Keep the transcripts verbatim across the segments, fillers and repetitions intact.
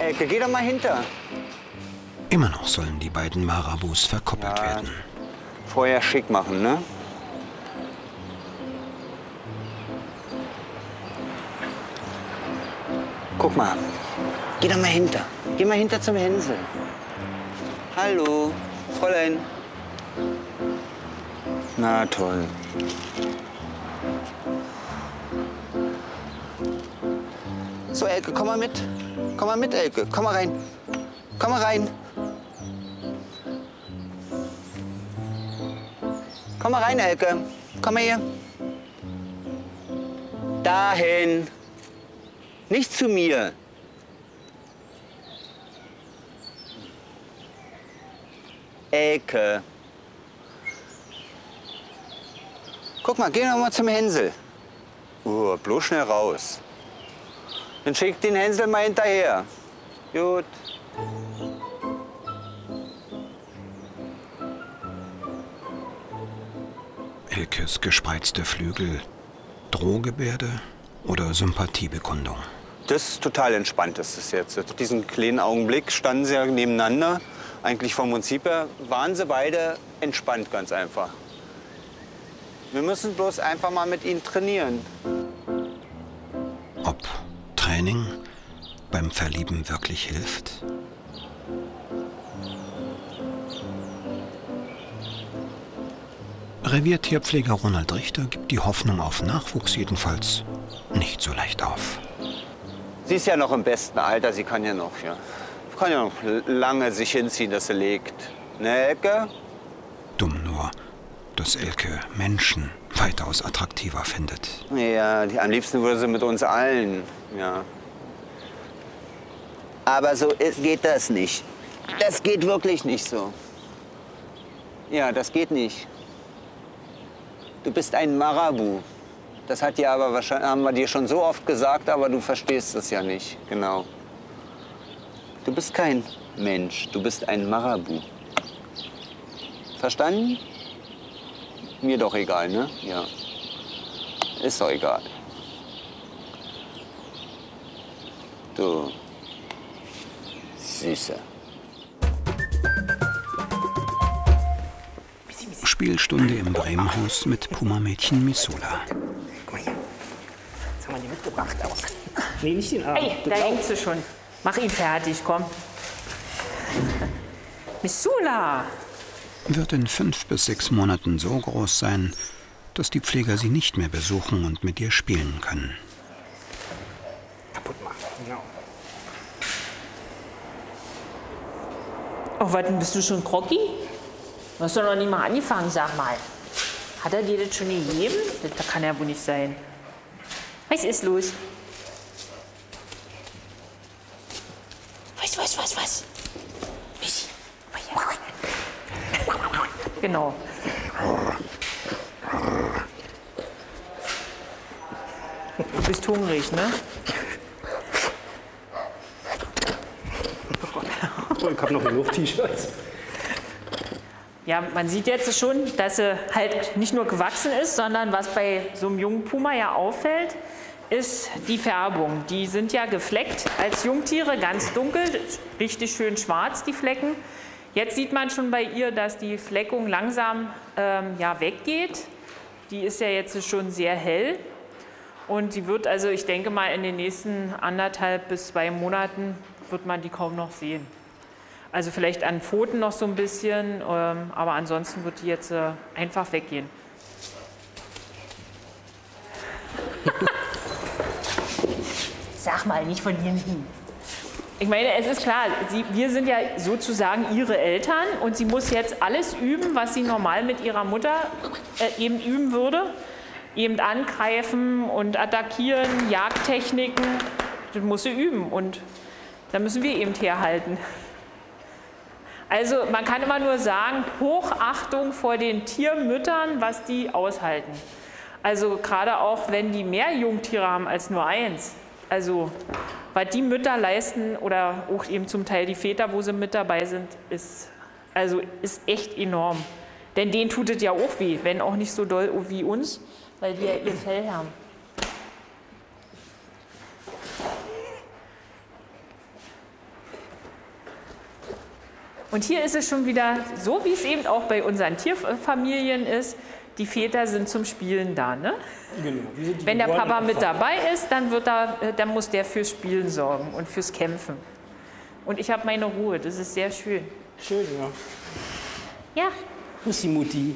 Elke, geh doch mal hinter. Immer noch sollen die beiden Marabus verkoppelt Ja, werden. vorher schick machen, ne? Guck mal, geh doch mal hinter. Geh mal hinter zum Hänsel. Hallo, Fräulein. Na toll. So, Elke, komm mal mit. Komm mal mit, Elke. Komm mal rein. Komm mal rein. Komm mal rein, Elke. Komm mal hier. Dahin. Nicht zu mir. Elke. Guck mal, geh noch mal zum Hänsel. Uh, bloß schnell raus. Dann schick den Hänsel mal hinterher. Gut. Elkes gespreizte Flügel, Drohgebärde oder Sympathiebekundung? Das ist total entspannt, ist das jetzt. Diesen kleinen Augenblick standen sie ja nebeneinander. Eigentlich vom Prinzip her waren sie beide entspannt, ganz einfach. Wir müssen bloß einfach mal mit ihnen trainieren. Ob Training beim Verlieben wirklich hilft? Reviertierpfleger Ronald Richter gibt die Hoffnung auf Nachwuchs jedenfalls nicht so leicht auf. Sie ist ja noch im besten Alter, sie kann ja noch, ja, kann ja noch lange sich hinziehen, dass sie legt. Ne, Elke? Dumm nur, dass Elke Menschen weitaus attraktiver findet. Ja, die, am liebsten würde sie mit uns allen, ja. Aber so ist, geht das nicht. Das geht wirklich nicht so. Ja, das geht nicht. Du bist ein Marabu. Das hat dir aber wahrscheinlich, haben wir dir schon so oft gesagt, aber du verstehst es ja nicht. Genau. Du bist kein Mensch, du bist ein Marabu. Verstanden? Mir doch egal, ne? Ja. Ist doch egal. Du Süße. Spielstunde im Bremenhaus mit Puma-Mädchen Missoula. Guck mal hier. Jetzt haben wir die mitgebracht, aber... Nee, nicht den Arm. Hey, da hängt sie schon. Mach ihn fertig, komm. Missoula! Wird in fünf bis sechs Monaten so groß sein, dass die Pfleger sie nicht mehr besuchen und mit ihr spielen können. Kaputt machen, genau. Oh, was denn, bist du schon groggy? Du hast doch noch nicht mal angefangen, sag mal. Hat er dir das schon gegeben? Das kann ja wohl nicht sein. Was ist los? Was, was, was, was? Michi, komm her. Genau. Du bist hungrig, ne? Oh, ich hab noch genug T-Shirts. Ja, man sieht jetzt schon, dass sie halt nicht nur gewachsen ist, sondern was bei so einem jungen Puma ja auffällt, ist die Färbung. Die sind ja gefleckt als Jungtiere, ganz dunkel, richtig schön schwarz, die Flecken. Jetzt sieht man schon bei ihr, dass die Fleckung langsam ähm, ja, weggeht. Die ist ja jetzt schon sehr hell. Und die wird also, ich denke mal, in den nächsten anderthalb bis zwei Monaten wird man die kaum noch sehen. Also vielleicht an Pfoten noch so ein bisschen, ähm, aber ansonsten wird die jetzt äh, einfach weggehen. Sag mal, nicht von hinten. Ich meine, es ist klar, sie, wir sind ja sozusagen ihre Eltern und sie muss jetzt alles üben, was sie normal mit ihrer Mutter äh, eben üben würde. Eben angreifen und attackieren, Jagdtechniken, das muss sie üben und da müssen wir eben herhalten. Also man kann immer nur sagen, Hochachtung vor den Tiermüttern, was die aushalten. Also gerade auch, wenn die mehr Jungtiere haben als nur eins. Also was die Mütter leisten oder auch eben zum Teil die Väter, wo sie mit dabei sind, ist, also ist echt enorm. Denn denen tut es ja auch weh, wenn auch nicht so doll wie uns, weil die ja ihr Fell haben. Und hier ist es schon wieder so, wie es eben auch bei unseren Tierfamilien ist. Die Väter sind zum Spielen da, ne? Genau. Wenn der Papa mit dabei ist, dann, wird er, dann muss der fürs Spielen sorgen und fürs Kämpfen. Und ich habe meine Ruhe, das ist sehr schön. Schön, ja. Ja. Wo ist die Mutti?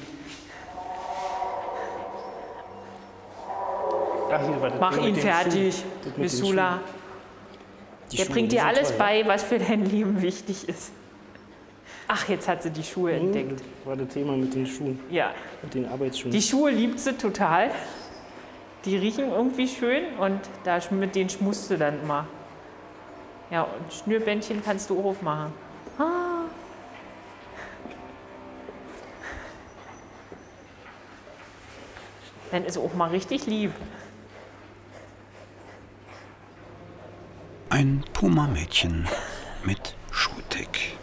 Ach, hier, warte, Mach ihn den fertig, Schuh. Das mit den Missula. Schuhen. Die Der Schuhe, bringt die dir sind alles toll, bei, was für dein Leben wichtig ist. Ach, jetzt hat sie die Schuhe ja? entdeckt. Das war das Thema mit den Schuhen, Ja. mit den Arbeitsschuhen. Die Schuhe liebt sie total. Die riechen irgendwie schön und da, mit denen schmusst du dann immer. Ja, und Schnürbändchen kannst du auch aufmachen. Ah. Dann ist auch mal richtig lieb. Ein Puma-Mädchen mit Schuhtick.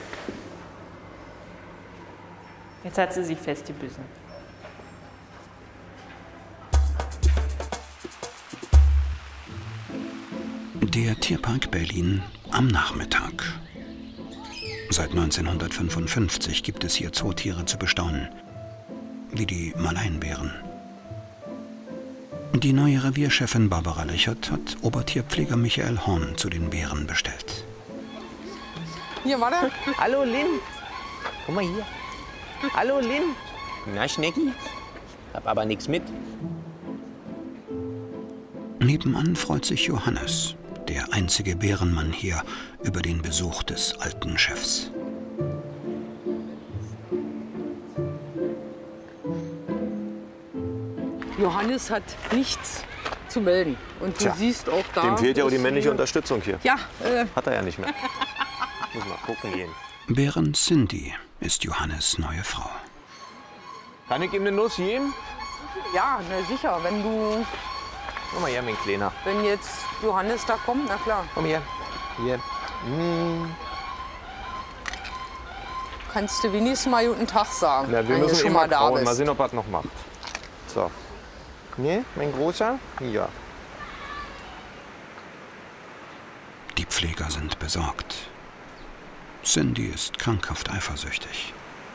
Jetzt hat sie sich festgebissen. Der Tierpark Berlin am Nachmittag. Seit neunzehnhundertfünfundfünfzig gibt es hier Zootiere zu bestaunen, wie die Maleinbären. Die neue Revierchefin Barbara Lechert hat Obertierpfleger Michael Horn zu den Bären bestellt. Hier, warte. Hallo Lynn. Guck mal hier. Hallo Lynn. Na Schnecki? Hab aber nichts mit. Nebenan freut sich Johannes, der einzige Bärenmann hier, über den Besuch des alten Chefs. Johannes hat nichts zu melden. Und du Tja, siehst auch da. Dem fehlt ja auch die ist männliche hier- Unterstützung hier. Ja, äh, Hat er ja nicht mehr. Muss mal gucken gehen. Bären Cindy ist Johannes neue Frau. Kann ich ihm eine Nuss geben? ja, na sicher. Wenn du, Komm mal her, mein Kleiner. wenn jetzt Johannes da kommt, na klar. Komm her. Hier. Mm. Kannst du wenigstens mal guten Tag sagen, Na, wir wenn du müssen schon immer mal da kauen. bist. Mal sehen, ob er es noch macht. So. Ne, mein Großer? Ja. Die Pfleger sind besorgt. Cindy ist krankhaft eifersüchtig.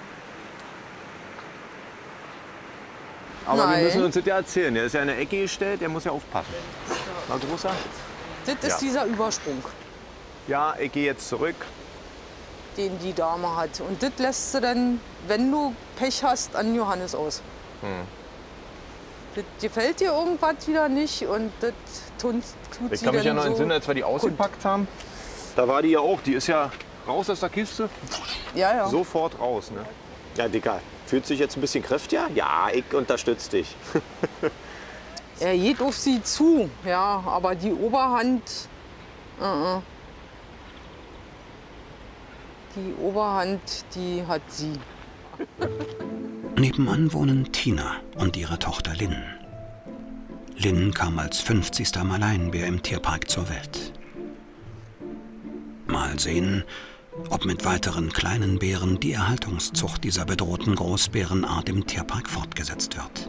Aber Nein. wir müssen uns das ja erzählen. Er ist ja in der Ecke gestellt, der muss ja aufpassen. Na, Großer? Das ist Ja. dieser Übersprung, Ja, ich gehe jetzt zurück. den die Dame hat. Und das lässt sie dann, wenn du Pech hast, an Johannes aus. Hm. Das gefällt dir irgendwas wieder nicht und das tut, tut Ich sie kann mich ja dann noch so. entsinnen, als wir die ausgepackt haben. Da war die ja auch. Die ist ja raus aus der Kiste. Ja, ja. Sofort raus. Ne? Ja, Dicker. Fühlt sich jetzt ein bisschen kräftiger? Ja, ich unterstütze dich. Er geht auf sie zu, ja, aber die Oberhand. Uh-uh. Die Oberhand, die hat sie. Nebenan wohnen Tina und ihre Tochter Lynn. Lynn kam als fünfzigster Maleinbär im Tierpark zur Welt. Mal sehen, ob mit weiteren kleinen Bären die Erhaltungszucht dieser bedrohten Großbärenart im Tierpark fortgesetzt wird.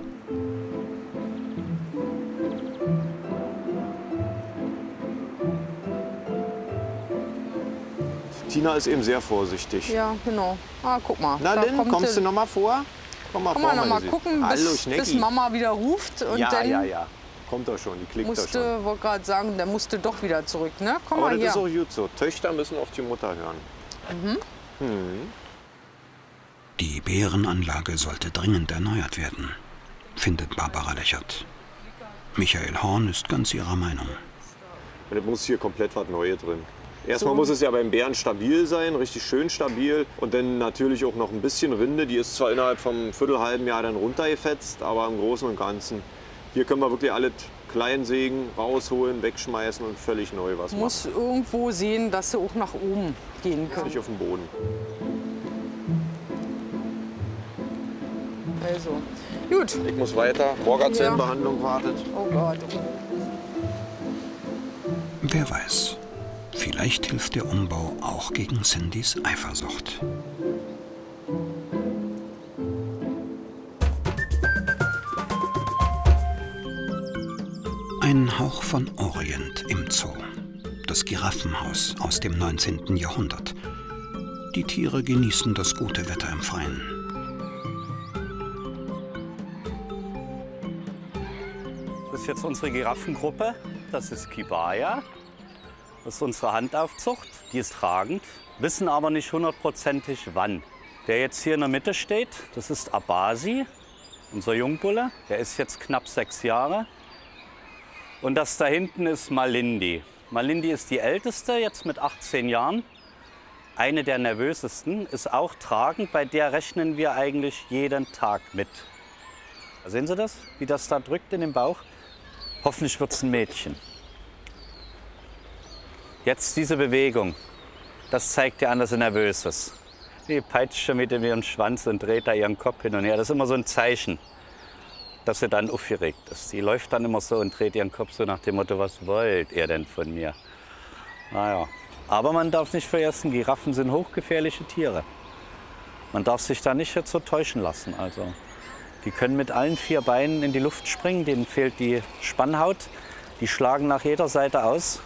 Tina ist eben sehr vorsichtig. Ja, genau. Ah, guck mal. Na, da Lynn, kommt kommst sie- du noch mal vor? Komm mal Komm vor, mal noch meine mal Süße. gucken, Hallo, bis, Schnecki. bis Mama wieder ruft. Und ja, dann ja, ja. Kommt doch schon, die klickt doch schon. musste, wollte gerade sagen, der musste doch wieder zurück. Ne? Komm Aber mal das her. ist auch gut so. Töchter müssen auf die Mutter hören. Mhm. Die Bärenanlage sollte dringend erneuert werden, findet Barbara Lechert. Michael Horn ist ganz ihrer Meinung. Und es muss hier komplett was Neues drin. Erstmal So. muss es ja beim Bären stabil sein, richtig schön stabil. Und dann natürlich auch noch ein bisschen Rinde. Die ist zwar innerhalb vom viertelhalben Jahr dann runtergefetzt, aber im Großen und Ganzen. Hier können wir wirklich alles kleinsägen, rausholen, wegschmeißen und völlig neu was machen. Muss irgendwo sehen, dass sie auch nach oben gehen können. Nicht auf dem Boden. Also, gut. Ich muss weiter. Morgenzellenbehandlung wartet. Oh Gott. Wer weiß, vielleicht hilft der Umbau auch gegen Cindys Eifersucht. Ein Hauch von Orient im Zoo. Das Giraffenhaus aus dem neunzehnten Jahrhundert. Die Tiere genießen das gute Wetter im Freien. Das ist jetzt unsere Giraffengruppe. Das ist Kibaya. Das ist unsere Handaufzucht. Die ist tragend, wissen aber nicht hundertprozentig wann. Der jetzt hier in der Mitte steht, das ist Abasi, unser Jungbulle. Der ist jetzt knapp sechs Jahre. Und das da hinten ist Malindi. Malindi ist die älteste, jetzt mit achtzehn Jahren. Eine der nervösesten, ist auch tragend. Bei der rechnen wir eigentlich jeden Tag mit. Sehen Sie das, wie das da drückt in den Bauch? Hoffentlich wird es ein Mädchen. Jetzt diese Bewegung, das zeigt ja an, dass sie nervös ist. Die peitscht schon mit ihrem Schwanz und dreht da ihren Kopf hin und her. Das ist immer so ein Zeichen, dass sie dann aufgeregt ist. Die läuft dann immer so und dreht ihren Kopf so nach dem Motto, was wollt ihr denn von mir? Naja. Aber man darf nicht vergessen, Giraffen sind hochgefährliche Tiere. Man darf sich da nicht jetzt so täuschen lassen. Also, die können mit allen vier Beinen in die Luft springen, denen fehlt die Spannhaut. Die schlagen nach jeder Seite aus.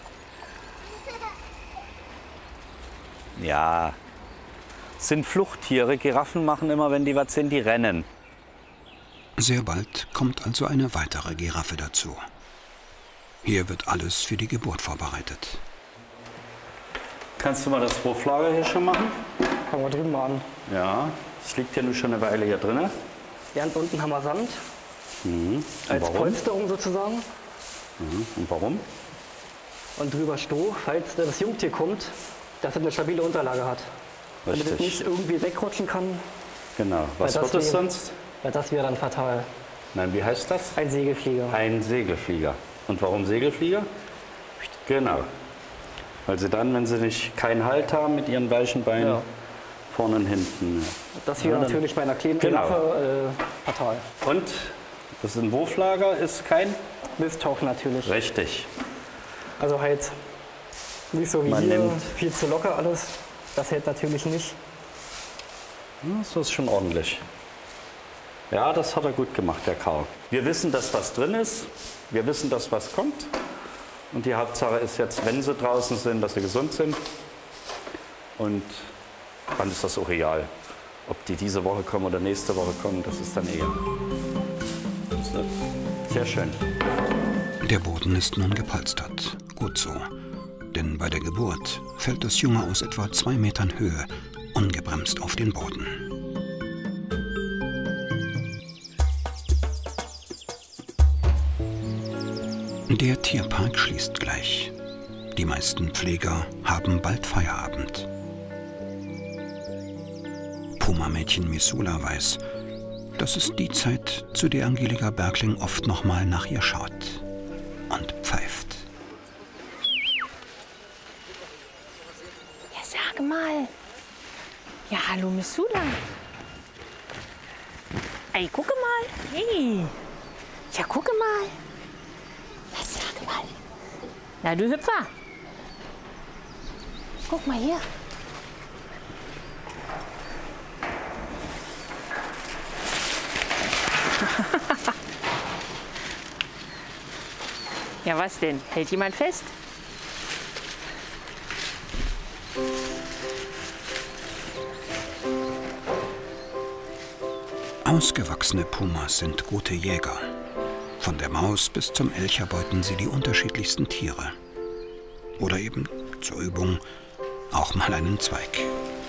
Ja, sind Fluchttiere. Giraffen machen immer, wenn die was sind, die rennen. Sehr bald kommt also eine weitere Giraffe dazu. Hier wird alles für die Geburt vorbereitet. Kannst du mal das Wurflager hier schon machen? Fangen wir drüben mal an. Ja, es liegt ja nun schon eine Weile hier drin. Ganz unten haben wir Sand. Mhm. Als warum? Polsterung sozusagen. Mhm. Und warum? Und drüber Stroh, falls das Jungtier kommt, dass es eine stabile Unterlage hat. Damit es nicht irgendwie wegrutschen kann. Genau. Was Weil wird das es wär- sonst? Weil das wäre dann fatal. Nein, wie heißt das? Ein Segelflieger. Ein Segelflieger. Und warum Segelflieger? Genau. Weil sie dann, wenn sie nicht keinen Halt haben mit ihren weichen Beinen, Ja. vorne und hinten. Das wäre Ja, dann- natürlich bei einer kleinen Genau. Giraffe äh, fatal. Und das ist ein Wurflager, ist kein? Misthaufen natürlich. Richtig. Also halt nicht so wie Man hier, nimmt- viel zu locker alles. Das hält natürlich nicht. Das ist schon ordentlich. Ja, das hat er gut gemacht, der Karl. Wir wissen, dass was drin ist. Wir wissen, dass was kommt. Und die Hauptsache ist jetzt, wenn sie draußen sind, dass sie gesund sind. Und dann ist das auch egal. Ob die diese Woche kommen oder nächste Woche kommen, das ist dann eher. So. Sehr schön. Der Boden ist nun gepolstert. Gut so. Denn bei der Geburt fällt das Junge aus etwa zwei Metern Höhe ungebremst auf den Boden. Der Tierpark schließt gleich. Die meisten Pfleger haben bald Feierabend. Puma-Mädchen Missoula weiß, das ist die Zeit, zu der Angelika Bergling oft noch mal nach ihr schaut und pfeift. Ja, sag mal. Ja, hallo, Missoula. Ey, gucke mal. Hey. Ja, gucke mal. Na, sag mal. Na, du Hüpfer. Guck mal hier. Ja, was denn? Hält jemand fest? Ausgewachsene Pumas sind gute Jäger. Von der Maus bis zum Elch erbeuten sie die unterschiedlichsten Tiere. Oder eben, zur Übung, auch mal einen Zweig.